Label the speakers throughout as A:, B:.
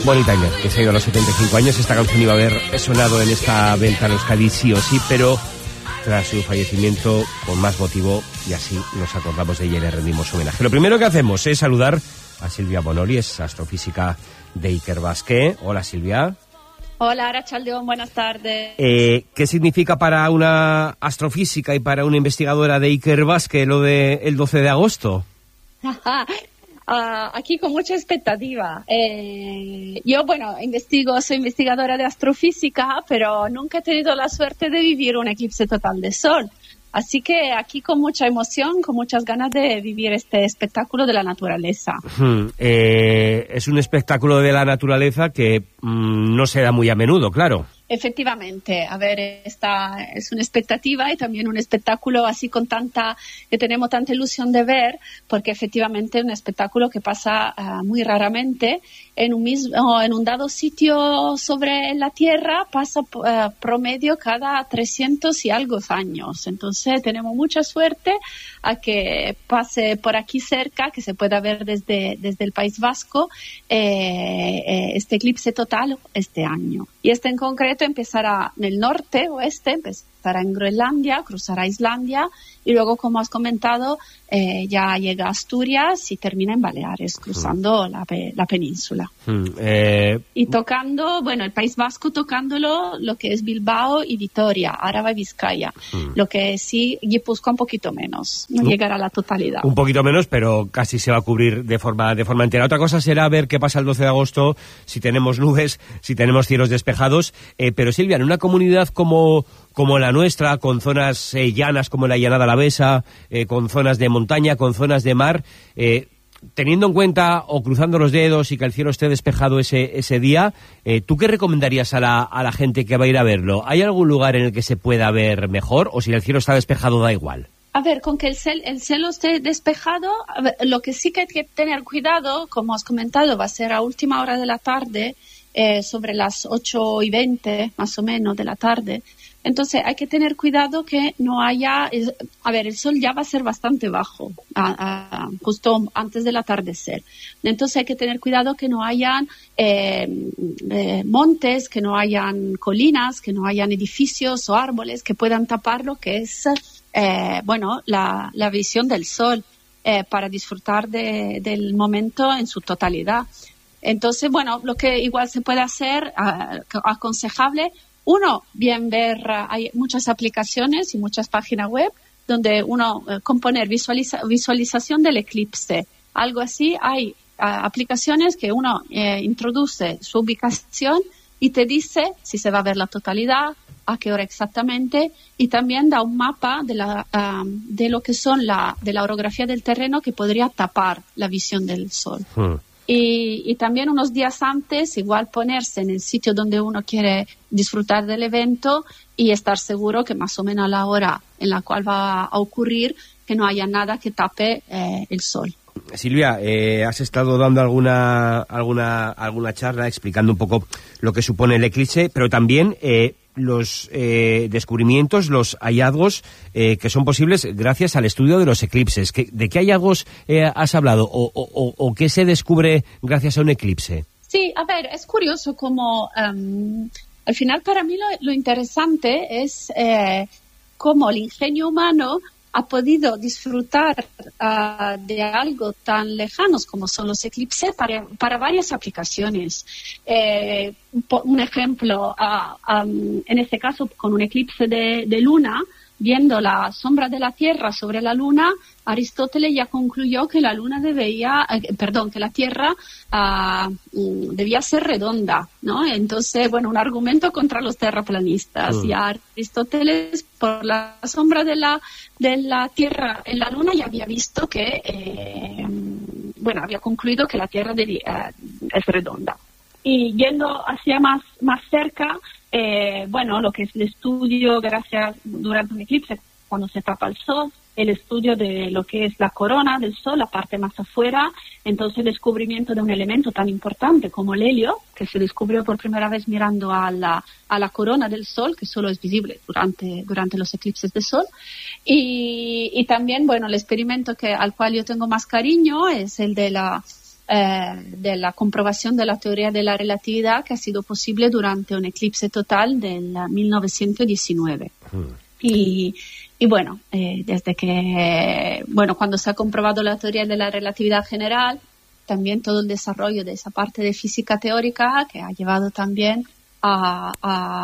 A: Bonnie Tyler, que se ha ido a los 75 años. Esta canción iba a haber sonado en esta Ventana Euskadi sí o sí, pero tras su fallecimiento, con más motivo, y así nos acordamos de ella y le rendimos homenaje. Lo primero que hacemos es saludar a Silvia Bonoli, es astrofísica de Ikerbasque. Hola, Silvia.
B: Hola, Arachaldeón, buenas tardes.
A: ¿Qué significa para una astrofísica y para una investigadora de Ikerbasque lo del 12 de agosto?
B: Aquí con mucha expectativa. Yo, soy investigadora de astrofísica, pero nunca he tenido la suerte de vivir un eclipse total de sol. Así que aquí con mucha emoción, con muchas ganas de vivir este espectáculo de la naturaleza.
A: Es un espectáculo de la naturaleza que no se da muy a menudo, claro.
B: Efectivamente, esta es una expectativa y también un espectáculo así que tenemos tanta ilusión de ver, porque efectivamente es un espectáculo que pasa muy raramente en un dado sitio sobre la Tierra, pasa promedio cada 300 y algo años. Entonces tenemos mucha suerte a que pase por aquí cerca, que se pueda ver desde el País Vasco este eclipse total este año. Y este en concreto empezará en el oeste, empezará en Groenlandia, cruzará Islandia y luego, como has comentado, ya llega a Asturias y termina en Baleares, cruzando la península. Y tocando, el País Vasco tocándolo, lo que es Bilbao y Vitoria, Áraba y Vizcaya. Lo que sí, Guipúzcoa un poquito menos, no llegará a la totalidad.
A: Un poquito menos, pero casi se va a cubrir de forma entera. Otra cosa será ver qué pasa el 12 de agosto, si tenemos nubes, si tenemos cielos despejados. Pero Silvia, en una comunidad como la nuestra, con zonas llanas como la Llanada Alavesa, con zonas de montaña, con zonas de mar, teniendo en cuenta o cruzando los dedos y que el cielo esté despejado ese día, ¿tú qué recomendarías a la gente que va a ir a verlo? ¿Hay algún lugar en el que se pueda ver mejor o si el cielo está despejado da igual?
B: Con que el cielo esté despejado, lo que sí que hay que tener cuidado, como has comentado, va a ser a última hora de la tarde, sobre las 8:20 más o menos de la tarde. Entonces hay que tener cuidado que no haya... el sol ya va a ser bastante bajo, justo antes del atardecer. Entonces hay que tener cuidado que no hayan montes, que no hayan colinas, que no hayan edificios o árboles que puedan tapar lo que es la visión del sol para disfrutar del momento en su totalidad. Entonces, lo que igual se puede hacer, aconsejable, bien ver, hay muchas aplicaciones y muchas páginas web donde uno componer visualización del eclipse. Algo así, hay aplicaciones que uno introduce su ubicación y te dice si se va a ver la totalidad, a qué hora exactamente, y también da un mapa de lo que son de la orografía del terreno que podría tapar la visión del sol. Y también unos días antes, igual ponerse en el sitio donde uno quiere disfrutar del evento y estar seguro que más o menos a la hora en la cual va a ocurrir, que no haya nada que tape el sol.
A: Silvia, has estado dando alguna charla explicando un poco lo que supone el eclipse, pero también los descubrimientos, los hallazgos que son posibles gracias al estudio de los eclipses. ¿De qué hallazgos has hablado o qué se descubre gracias a un eclipse?
B: Sí, es curioso como al final para mí lo interesante es cómo el ingenio humano ha podido disfrutar de algo tan lejanos como son los eclipses para varias aplicaciones. Un ejemplo, en este caso con un eclipse de luna, viendo la sombra de la Tierra sobre la Luna, Aristóteles ya concluyó que la Luna que la Tierra debía ser redonda, ¿no? Entonces, un argumento contra los terraplanistas. Y Aristóteles, por la sombra de la Tierra en la Luna, ya había visto que, había concluido que la Tierra es redonda. Y yendo hacia más cerca, lo que es el estudio durante un eclipse, cuando se tapa el sol, el estudio de lo que es la corona del sol, la parte más afuera, entonces el descubrimiento de un elemento tan importante como el helio, que se descubrió por primera vez mirando a la corona del sol, que solo es visible durante los eclipses de sol, y también, el experimento al cual yo tengo más cariño es el de de la comprobación de la teoría de la relatividad, que ha sido posible durante un eclipse total del 1919. Y bueno, desde que, cuando se ha comprobado la teoría de la relatividad general, también todo el desarrollo de esa parte de física teórica que ha llevado también a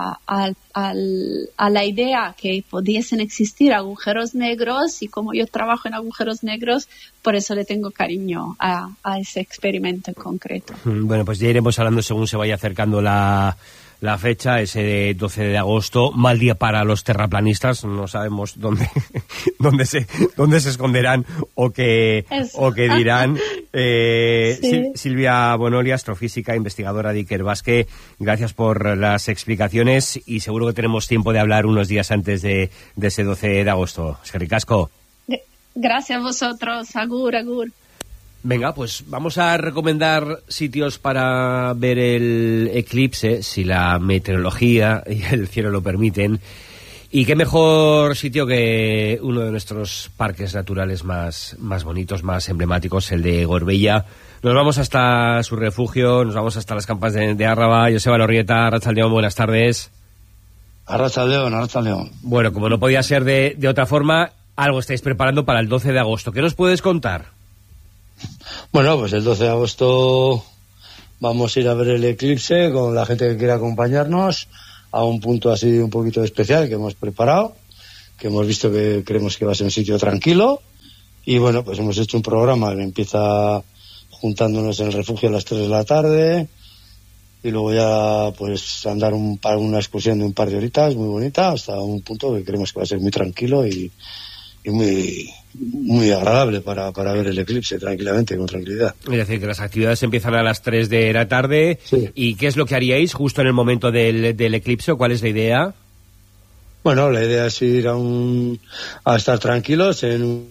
B: la idea que pudiesen existir agujeros negros, y como yo trabajo en agujeros negros, por eso le tengo cariño a ese experimento en concreto.
A: Bueno, pues ya iremos hablando según se vaya acercando la fecha, ese 12 de agosto, mal día para los terraplanistas, no sabemos dónde se esconderán o qué dirán.
B: Sí.
A: Silvia Bonoli, astrofísica, investigadora de Ikerbasque, gracias por las explicaciones y seguro que tenemos tiempo de hablar unos días antes de ese 12 de agosto. Eskerrik asko.
B: Gracias a vosotros, agur, agur.
A: Venga, pues vamos a recomendar sitios para ver el eclipse, si la meteorología y el cielo lo permiten. Y qué mejor sitio que uno de nuestros parques naturales más bonitos, más emblemáticos, el de Gorbella. Nos vamos hasta su refugio, nos vamos hasta las campas de Árraba. Joseba Lorrieta, Arratsaldeon, buenas tardes.
C: Arratsaldeon.
A: Bueno, como no podía ser de otra forma, algo estáis preparando para el 12 de agosto. ¿Qué nos puedes contar?
C: Bueno, pues el 12 de agosto vamos a ir a ver el eclipse con la gente que quiera acompañarnos a un punto así un poquito especial que hemos preparado, que hemos visto que creemos que va a ser un sitio tranquilo, y bueno, pues hemos hecho un programa que empieza juntándonos en el refugio a las 3 de la tarde y luego ya pues andar una excursión de un par de horitas muy bonita hasta un punto que creemos que va a ser muy tranquilo y muy agradable para ver el eclipse tranquilamente, con tranquilidad.
A: Es decir, que las actividades empiezan a las 3 de la tarde.
C: Sí.
A: ¿Y qué es lo que haríais justo en el momento del eclipse? ¿Cuál es la idea?
C: Bueno, la idea es ir a estar tranquilos en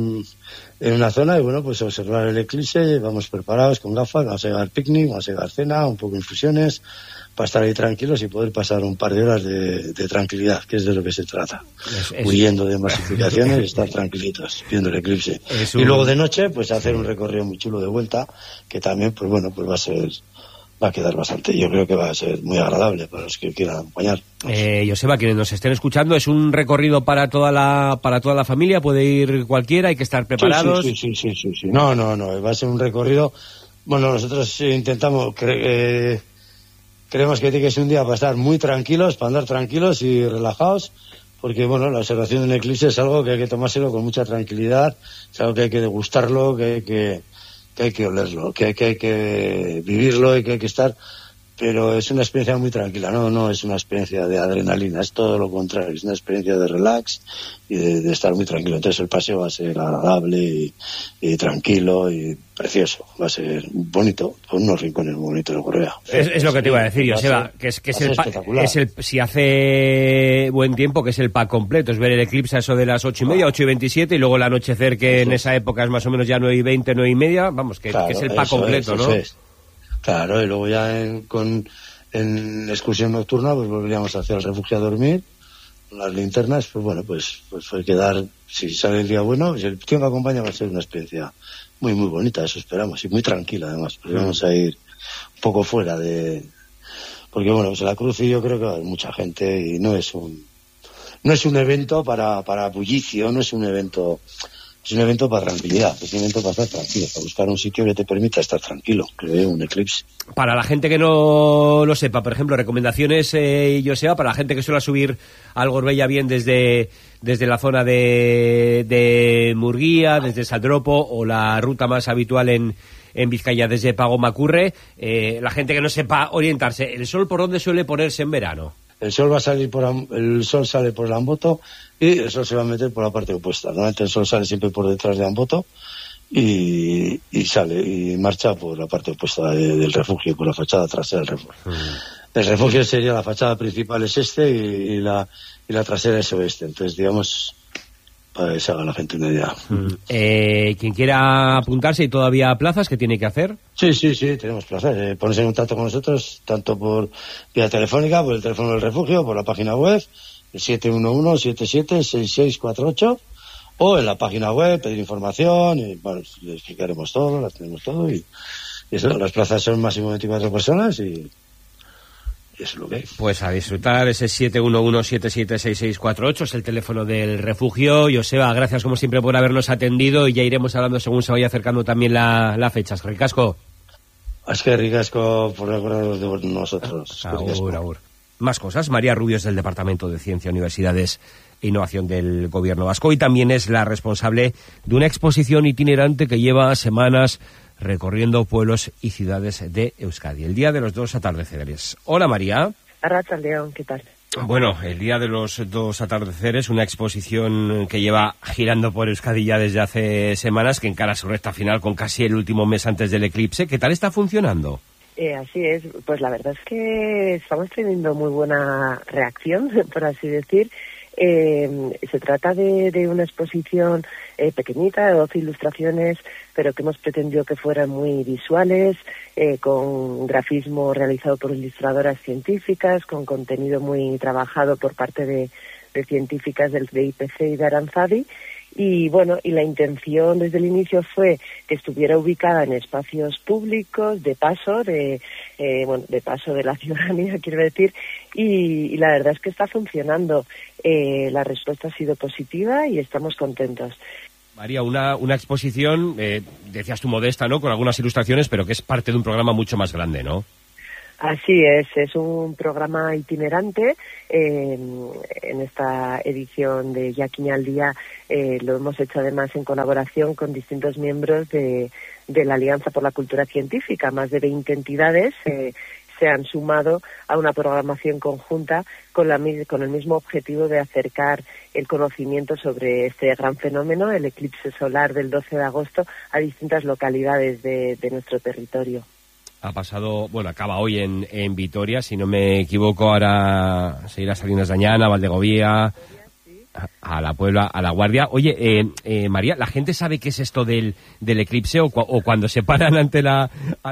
C: una zona y bueno, pues observar el eclipse. Vamos preparados con gafas, vamos a llevar picnic, vamos a llevar cena, un poco de infusiones, para estar ahí tranquilos y poder pasar un par de horas de tranquilidad, que es de lo que se trata. Huyendo de masificaciones y estar tranquilitos viendo el eclipse. Y luego de noche, pues hacer un recorrido muy chulo de vuelta, que también, pues bueno, pues va a quedar bastante. Yo creo que va a ser muy agradable para los que quieran acompañar.
A: Joseba, quienes nos estén escuchando, es un recorrido para toda la familia, puede ir cualquiera, hay que estar preparados.
C: Sí. No, va a ser un recorrido. Bueno, nosotros intentamos creemos que tiene que ser un día para estar muy tranquilos, para andar tranquilos y relajados, porque bueno, la observación de un eclipse es algo que hay que tomárselo con mucha tranquilidad, es algo que hay que degustarlo, que hay que olerlo, que hay que vivirlo y que hay que estar, pero es una experiencia muy tranquila, no es una experiencia de adrenalina, es todo lo contrario, es una experiencia de relax y de estar muy tranquilo. Entonces el paseo va a ser agradable y tranquilo y precioso, va a ser bonito, con unos rincones muy bonitos de Gorbea.
A: Es lo que te iba a decir, Joseba, que es si hace buen tiempo, que es el pack completo, es ver el eclipse a eso de las 8:30, 8:27, y luego el anochecer, que en esa época es más o menos ya 9:20, 9:30, vamos, que es el pack completo, ¿no?
C: Claro, y luego ya en excursión nocturna pues volveríamos hacia el refugio a dormir, con las linternas, pues bueno, pues hay que dar, si sale el día bueno, si el tío que acompaña va a ser una experiencia muy muy bonita, eso esperamos, y muy tranquila además, porque vamos a ir un poco fuera porque bueno, pues en la Cruz yo creo que va a haber mucha gente y no es un evento para bullicio, no es un evento... Es un evento para tranquilidad, es un evento para estar tranquilo, para buscar un sitio que te permita estar tranquilo, que vea un eclipse.
A: Para la gente que no lo sepa, por ejemplo, recomendaciones, Joseba, para la gente que suele subir al Gorbella bien desde la zona de Murguía, desde Saldropo, o la ruta más habitual en Vizcaya desde Pagomacurre, la gente que no sepa orientarse, ¿el sol por dónde suele ponerse en verano?
C: El sol sale por el Amboto y el sol se va a meter por la parte opuesta. Normalmente el sol sale siempre por detrás de Amboto y sale y marcha por la parte opuesta del refugio, por la fachada trasera del refugio. El refugio sería la fachada principal es y la trasera es oeste. Entonces, digamos, para que se haga la gente una idea.
A: Quien quiera apuntarse, ¿y todavía plazas? ¿Qué tiene que hacer? Sí,
C: tenemos plazas. Ponerse en contacto con nosotros, tanto por vía telefónica, por el teléfono del refugio, por la página web, el 711-77-6648, o en la página web pedir información y bueno, le explicaremos todo, la tenemos todo y eso, las plazas son máximo 24 personas y eso es lo que hay.
A: Pues a disfrutar, ese 711-776648 es el teléfono del refugio. Joseba, gracias como siempre por habernos atendido y ya iremos hablando según se vaya acercando también la fecha. Ricasco.
C: Es que ricasco por acordaros de nosotros.
A: Agur. Más cosas. María Rubio es del Departamento de Ciencia, Universidades e Innovación del Gobierno Vasco y también es la responsable de una exposición itinerante que lleva semanas recorriendo pueblos y ciudades de Euskadi. El Día de los Dos Atardeceres. Hola, María.
D: Arratsaldeon, ¿qué tal?
A: Bueno, el Día de los Dos Atardeceres, una exposición que lleva girando por Euskadi ya desde hace semanas, que encara su recta final con casi el último mes antes del eclipse. ¿Qué tal está funcionando?
D: Así es, pues la verdad es que estamos teniendo muy buena reacción, por así decir. Se trata de una exposición pequeñita, de 12 ilustraciones, pero que hemos pretendido que fueran muy visuales, con grafismo realizado por ilustradoras científicas, con contenido muy trabajado por parte de científicas del IPC y de Aranzadi. Y bueno, y la intención desde el inicio fue que estuviera ubicada en espacios públicos, de paso de la ciudadanía, quiero decir, y la verdad es que está funcionando. La respuesta ha sido positiva y estamos contentos.
A: María, una exposición, decías tú modesta, ¿no?, con algunas ilustraciones, pero que es parte de un programa mucho más grande, ¿no?
D: Así es un programa itinerante. En esta edición de Jakin al Día lo hemos hecho además en colaboración con distintos miembros de la Alianza por la Cultura Científica. Más de 20 entidades se han sumado a una programación conjunta con el mismo objetivo de acercar el conocimiento sobre este gran fenómeno, el eclipse solar del 12 de agosto, a distintas localidades de nuestro territorio.
A: Acaba hoy en Vitoria, si no me equivoco, ahora se irá a Salinas de Añana, Valdegovía, a la Puebla, a La Guardia. Oye, María, ¿la gente sabe qué es esto del eclipse o cuando se paran ante la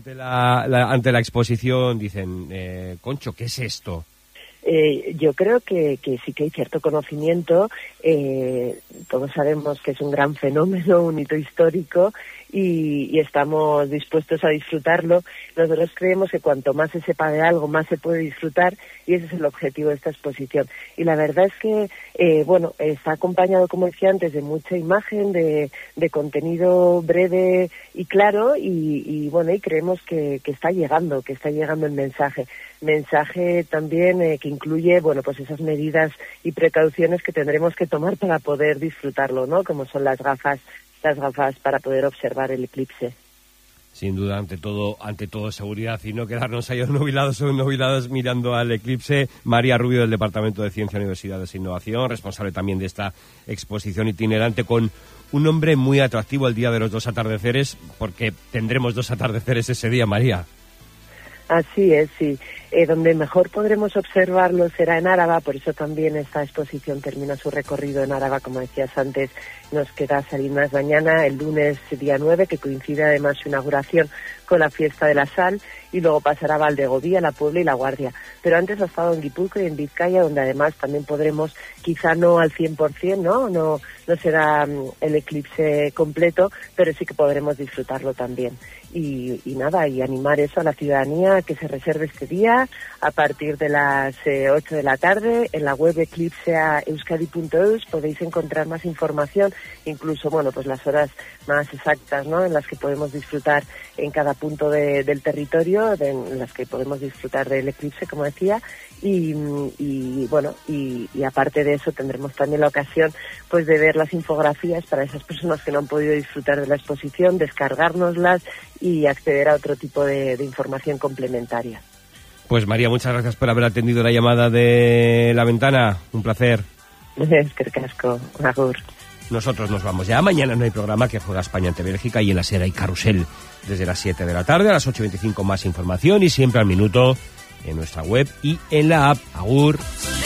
A: exposición dicen, Concho, ¿qué es esto?
D: Yo creo que sí que hay cierto conocimiento. Todos sabemos que es un gran fenómeno, un hito histórico y estamos dispuestos a disfrutarlo. Nosotros creemos que cuanto más se sepa de algo, más se puede disfrutar y ese es el objetivo de esta exposición. Y la verdad es que, está acompañado, como decía antes, de mucha imagen, de contenido breve y claro y creemos que está llegando el mensaje. Mensaje también que incluye, pues esas medidas y precauciones que tendremos que tomar para poder disfrutarlo, ¿no? Como son las gafas para poder observar el eclipse.
A: Sin duda, ante todo seguridad y no quedarnos ahí nubilados mirando al eclipse. María Rubio, del Departamento de Ciencia, Universidades e Innovación, responsable también de esta exposición itinerante con un nombre muy atractivo, el Día de los Dos Atardeceres, porque tendremos dos atardeceres ese día, María.
D: Así es, sí. Donde mejor podremos observarlo será en Áraba, por eso también esta exposición termina su recorrido en Áraba, como decías antes. Nos queda Salinas de Añana el lunes día 9, que coincide además su inauguración con la fiesta de la sal, y luego pasará a Valdegovía, La Puebla y La Guardia. Pero antes ha estado en Guipúzcoa y en Vizcaya, donde además también podremos, quizá no al 100%, no será el eclipse completo, pero sí que podremos disfrutarlo también. Y animar eso a la ciudadanía que se reserve este día a partir de las 8 de la tarde. En la web eclipseaeuskadi.eus podéis encontrar más información, incluso las horas más exactas, ¿no?, en las que podemos disfrutar en cada punto del territorio, en las que podemos disfrutar del eclipse, como decía, y aparte de eso tendremos también la ocasión de ver las infografías para esas personas que no han podido disfrutar de la exposición, descargárnoslas y acceder a otro tipo de información complementaria.
A: Pues María, muchas gracias por haber atendido la llamada de La Ventana, un placer.
D: Es que casco, agur.
A: Nosotros nos vamos ya. Mañana no hay programa, que juega España ante Bélgica, y en la SER hay carrusel desde las 7 de la tarde, a las 8:25 más información y siempre al minuto en nuestra web y en la app. Agur.